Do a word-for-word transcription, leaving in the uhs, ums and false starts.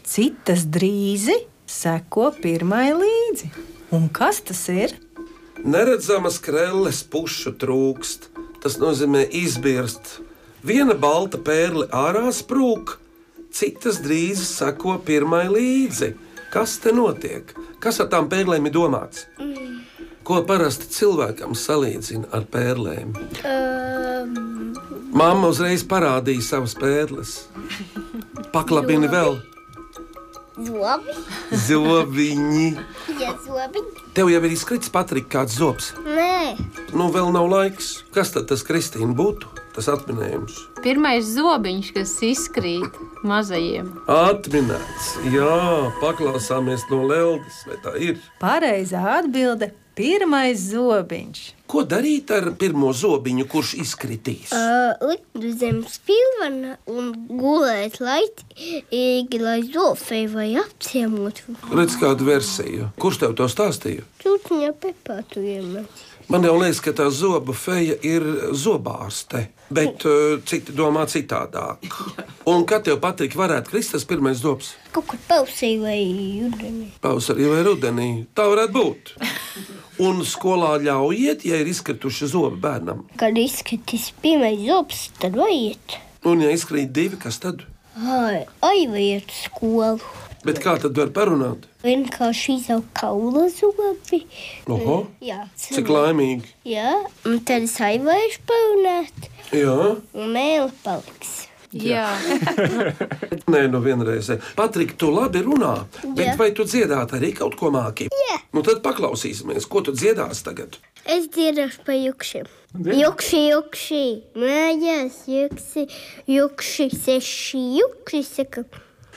citas drīzi seko pirmai līdzi. Un kas tas ir? Neredzamas krelles pušu trūkst. Tas nozīmē izbirst. Viena balta pērle ārā sprūk, citas drīzi seko pirmai līdzi. Kas te notiek? Kas ar tām pērlēm ir domāts? Mm. Ko parasti cilvēkam salīdzina ar pērlēm? Um. Mamma uzreiz parādīja savas pērles. Paklabini vēl. Zobi. Zobiņi. Jā, zobiņi. Tev jau ir izkritis, Patrika, kāds zobs? Nē. Nu, vēl nav laiks. Kas tad tas, Kristīna, būtu? Tas atminējums. Pirmais zobiņš, kas izkrīt mazajiem. Atminēts. Jā, paklausāmies no Leldes, vai tā ir? Pareizā atbilde – pirmais zobiņš. Ko darīt ar pirmo zobiņu, kurš izkritīs? Uh, likt zem spilvena un gulēt laitīgi, lai zofei vai apciemotu. Redz kādu versiju. Kurš tev to stāstīja? Čūtiņa Pepā tu iemāc. Man jau liekas, ka tā zoba feja ir zobārste, bet uh, citi domā citādāk. Un kad tev patīk, varētu krist tas pirmais zobs? Kaut kur pausī vai rudenī. Pavasarī vai rudenī. Tā varētu būt. Un skolā ļaujiet, ja ir izkrituši zobi bērnam. Kad izskatīs pirmais zobs, tad vajag. Un ja izkrīt divi, kas tad? Ai, ai vajag skolu. Bet kā tad var parunāt? Vienkārši izaug kaula zobi. Oho, Jā. cik laimīgi. Jā, un tad es aivaišu parunāt. Jā. Un mēle paliks. Jā. Nē, nu vienreiz. Patrika, tu labi runā, bet Jā. vai tu dziedāt arī kaut ko māki? Jā. Nu tad paklausīsimies, ko tu dziedās tagad. Es dziedāšu pa jukšiem. Jukši, jukši, mājās, jukši, jukši, seši, jukši, saka.